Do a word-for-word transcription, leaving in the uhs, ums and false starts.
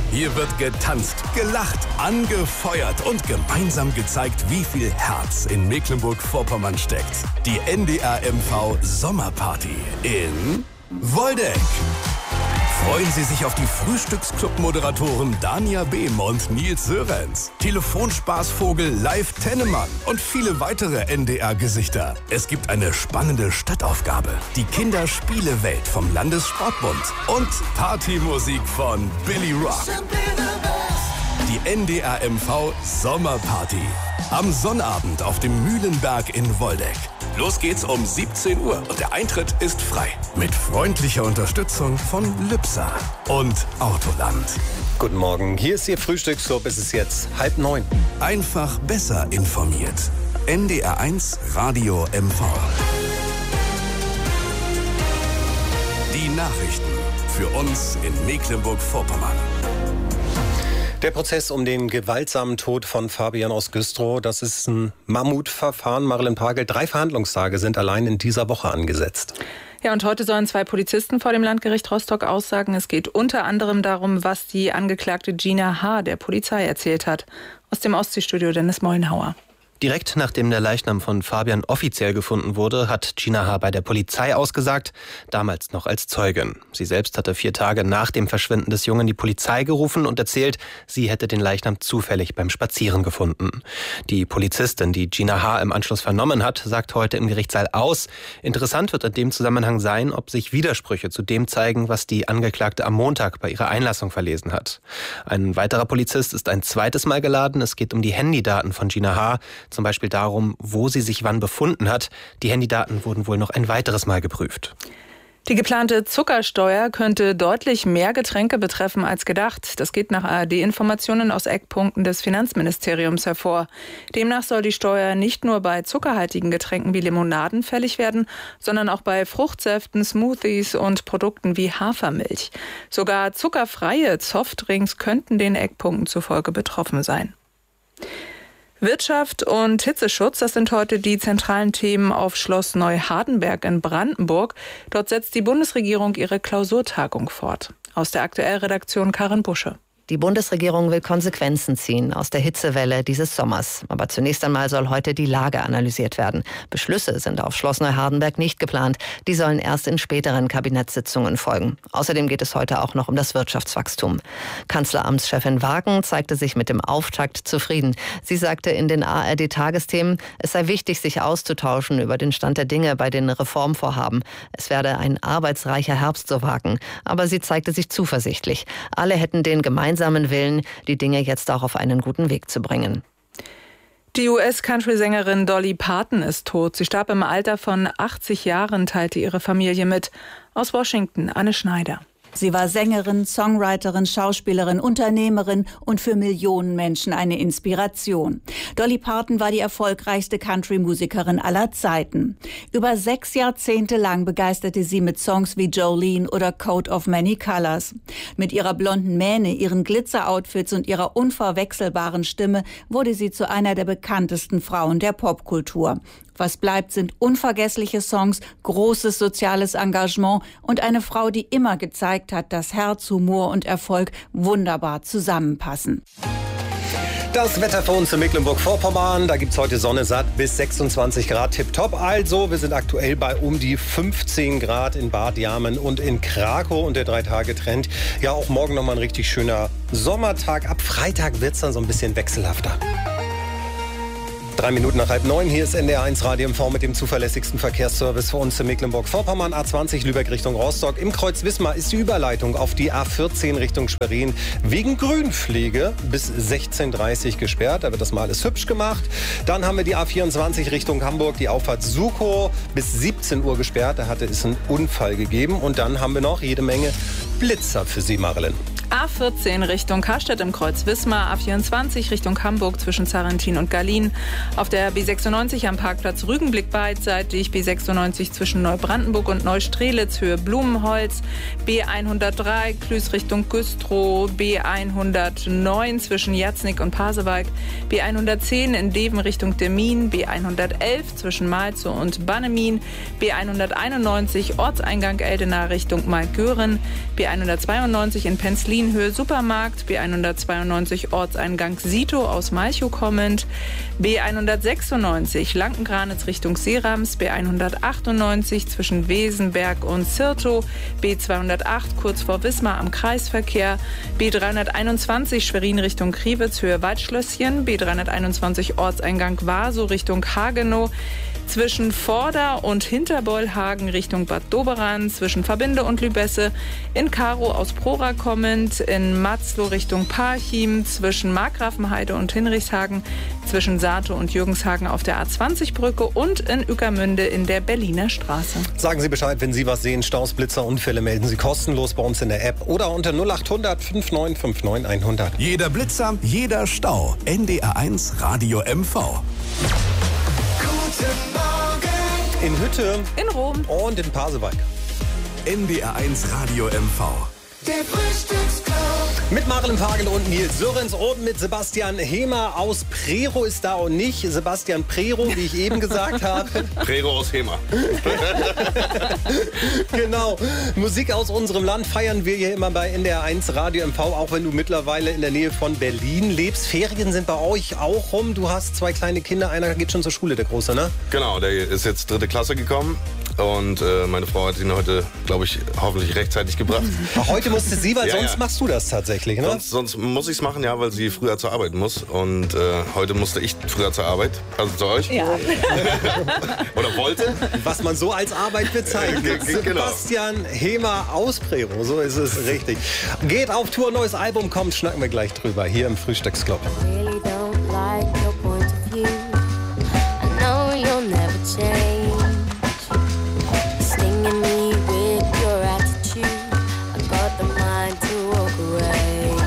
Hier wird getanzt, gelacht, angefeuert und gemeinsam gezeigt, wie viel Herz in Mecklenburg-Vorpommern steckt. Die N D R M V Sommerparty in Woldeck. Freuen Sie sich auf die Frühstücksclub-Moderatoren Dania Behm und Nils Sörenz, Telefonspaßvogel Live Tennemann und viele weitere N D R-Gesichter. Es gibt eine spannende Stadtaufgabe, die Kinderspielewelt vom Landessportbund und Partymusik von Billy Rock. Die N D R M V Sommerparty. Am Sonnabend auf dem Mühlenberg in Woldeck. Los geht's um siebzehn Uhr und der Eintritt ist frei. Mit freundlicher Unterstützung von Lübser und Autoland. Guten Morgen, hier ist Ihr Frühstücksclub. Es ist jetzt halb neun. Einfach besser informiert. N D R eins Radio M V. Die Nachrichten für uns in Mecklenburg-Vorpommern. Der Prozess um den gewaltsamen Tod von Fabian aus Güstrow, das ist ein Mammutverfahren. Marilyn Pagel, drei Verhandlungstage sind allein in dieser Woche angesetzt. Ja, und heute sollen zwei Polizisten vor dem Landgericht Rostock aussagen. Es geht unter anderem darum, was die Angeklagte Gina H. der Polizei erzählt hat. Aus dem Ostseestudio Dennis Mollenhauer. Direkt nachdem der Leichnam von Fabian offiziell gefunden wurde, hat Gina H. bei der Polizei ausgesagt, damals noch als Zeugin. Sie selbst hatte vier Tage nach dem Verschwinden des Jungen die Polizei gerufen und erzählt, sie hätte den Leichnam zufällig beim Spazieren gefunden. Die Polizistin, die Gina H. im Anschluss vernommen hat, sagt heute im Gerichtssaal aus. Interessant wird in dem Zusammenhang sein, ob sich Widersprüche zu dem zeigen, was die Angeklagte am Montag bei ihrer Einlassung verlesen hat. Ein weiterer Polizist ist ein zweites Mal geladen. Es geht um die Handydaten von Gina H., zum Beispiel darum, wo sie sich wann befunden hat. Die Handydaten wurden wohl noch ein weiteres Mal geprüft. Die geplante Zuckersteuer könnte deutlich mehr Getränke betreffen als gedacht. Das geht nach A R D-Informationen aus Eckpunkten des Finanzministeriums hervor. Demnach soll die Steuer nicht nur bei zuckerhaltigen Getränken wie Limonaden fällig werden, sondern auch bei Fruchtsäften, Smoothies und Produkten wie Hafermilch. Sogar zuckerfreie Softdrinks könnten den Eckpunkten zufolge betroffen sein. Wirtschaft und Hitzeschutz, das sind heute die zentralen Themen auf Schloss Neuhardenberg in Brandenburg. Dort setzt die Bundesregierung ihre Klausurtagung fort. Aus der Aktuell-Redaktion Karin Busche. Die Bundesregierung will Konsequenzen ziehen aus der Hitzewelle dieses Sommers. Aber zunächst einmal soll heute die Lage analysiert werden. Beschlüsse sind auf Schloss Neuhardenberg nicht geplant. Die sollen erst in späteren Kabinettssitzungen folgen. Außerdem geht es heute auch noch um das Wirtschaftswachstum. Kanzleramtschefin Wagen zeigte sich mit dem Auftakt zufrieden. Sie sagte in den A R D-Tagesthemen, es sei wichtig, sich auszutauschen über den Stand der Dinge bei den Reformvorhaben. Es werde ein arbeitsreicher Herbst, so Wagen. Aber sie zeigte sich zuversichtlich. Alle hätten den gemeinsamen Willen, die Dinge jetzt auch auf einen guten Weg zu bringen. Die U S-Country-Sängerin Dolly Parton ist tot. Sie starb im Alter von achtzig Jahren, teilte ihre Familie mit. Aus Washington, Anne Schneider. Sie war Sängerin, Songwriterin, Schauspielerin, Unternehmerin und für Millionen Menschen eine Inspiration. Dolly Parton war die erfolgreichste Country-Musikerin aller Zeiten. Über sechs Jahrzehnte lang begeisterte sie mit Songs wie Jolene oder Coat of Many Colors. Mit ihrer blonden Mähne, ihren Glitzer-Outfits und ihrer unverwechselbaren Stimme wurde sie zu einer der bekanntesten Frauen der Popkultur. Was bleibt, sind unvergessliche Songs, großes soziales Engagement und eine Frau, die immer gezeigt hat, dass Herz, Humor und Erfolg wunderbar zusammenpassen. Das Wetter für uns in Mecklenburg-Vorpommern, da gibt es heute Sonne satt bis sechsundzwanzig Grad tipptopp. Also, wir sind aktuell bei um die fünfzehn Grad in Bad Jarmen und in Krakow und der Drei-Tage-Trend. Ja, auch morgen nochmal ein richtig schöner Sommertag. Ab Freitag wird es dann so ein bisschen wechselhafter. Drei Minuten nach halb neun, hier ist N D R eins Radio M V mit dem zuverlässigsten Verkehrsservice für uns in Mecklenburg-Vorpommern. A zwanzig Lübeck Richtung Rostock. Im Kreuz Wismar ist die Überleitung auf die A vierzehn Richtung Schwerin wegen Grünpflege bis sechzehn Uhr dreißig gesperrt. Da wird das mal alles hübsch gemacht. Dann haben wir die A vierundzwanzig Richtung Hamburg, die Auffahrt Sukow bis siebzehn Uhr gesperrt. Da hatte es einen Unfall gegeben. Und dann haben wir noch jede Menge Blitzer für Sie, Marilyn. A vierzehn Richtung Karstadt im Kreuz Wismar, A vierundzwanzig Richtung Hamburg zwischen Zarrentin und Gallien. Auf der B sechsundneunzig am Parkplatz Rügenblick beidseitig, B sechsundneunzig zwischen Neubrandenburg und Neustrelitz Höhe Blumenholz, B hundertdrei Klüß Richtung Güstrow, B hundertneun zwischen Jatznick und Pasewalk, B hundertzehn in Deven Richtung Demmin, B hundertelf zwischen Malzow und Bannemin, B hunderteinundneunzig Ortseingang Eldena Richtung Malgören, B hundertzweiundneunzig in Penzlin Berlin Höhe Supermarkt, B hundertzweiundneunzig Ortseingang Sito aus Malchow kommend, B hundertsechsundneunzig Lanken-Granitz Richtung Seerams, B hundertachtundneunzig zwischen Wesenberg und Zirtow, B zweihundertacht kurz vor Wismar am Kreisverkehr, B dreihunderteinundzwanzig Schwerin Richtung Kriwitz Höhe Waldschlösschen, B dreihunderteinundzwanzig Ortseingang Waso Richtung Hagenow, zwischen Vorder- und Hinterbeulhagen Richtung Bad Doberan, zwischen Verbinde und Lübesse, in Karow aus Prora kommend, in Matzlow Richtung Parchim, zwischen Markgrafenheide und Hinrichshagen, zwischen Saato und Jürgenshagen auf der A zwanzig Brücke und in Ueckermünde in der Berliner Straße. Sagen Sie Bescheid, wenn Sie was sehen, Staus, Blitzer, Unfälle, melden Sie kostenlos bei uns in der App oder unter null acht hundert neunundfünfzig neunundfünfzig hundert. Jeder Blitzer, jeder Stau. N D R eins Radio M V. In Hütte, In Rom und in Pasewalk. N D R eins Radio M V. Der Frühstücksclub. Mit Maren Pagel und Nils Sörens und mit Sebastian Hemer aus Prero ist da und nicht Sebastian Prero, wie ich eben gesagt habe. Prero aus Hemer. Genau. Musik aus unserem Land feiern wir hier immer bei N D R eins Radio M V, auch wenn du mittlerweile in der Nähe von Berlin lebst. Ferien sind bei euch auch rum. Du hast zwei kleine Kinder, einer geht schon zur Schule, der Große, ne? Genau, der ist jetzt dritte Klasse gekommen. Und äh, meine Frau hat ihn heute, glaube ich, hoffentlich rechtzeitig gebracht. Heute musste sie, weil Ja, sonst ja. machst du das tatsächlich, ne? Sonst, sonst muss ich es machen, ja, weil sie früher zur Arbeit muss. Und äh, heute musste ich früher zur Arbeit, also zu euch. Ja. Oder wollte. Was man so als Arbeit bezeichnet. Genau. Sebastian Hemer aus Prero, so ist es richtig. Geht auf Tour, neues Album kommt, schnacken wir gleich drüber, hier im Frühstücksclub. Really don't like your